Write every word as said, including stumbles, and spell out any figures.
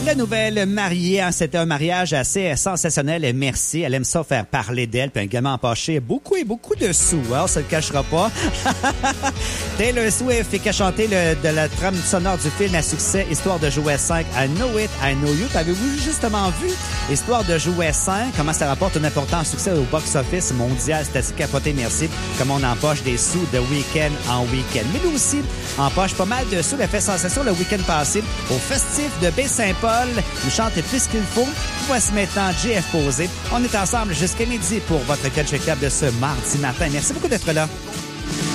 La nouvelle mariée, hein, c'était un mariage assez sensationnel et merci. Elle aime ça faire parler d'elle, puis également empocher beaucoup et beaucoup de sous. Hein, on se le cachera pas. Taylor Swift fait chanter le, de la trame sonore du film à succès Histoire de jouer cinq, I Know It, I Know You. Avez-vous justement vu Histoire de jouer cinq, comment ça rapporte un important succès au box-office mondial? C'est assez capoté, merci. Comment on empoche des sous de week-end en week-end. Mais nous aussi, empoche pas mal de sous. Elle fait sensation le week-end passé au festif de Baie-Saint-Paul. Nous chante plus qu'il faut. Voici maintenant J F Posé. On est ensemble jusqu'à midi pour votre Culture Club de ce mardi matin. Merci beaucoup d'être là.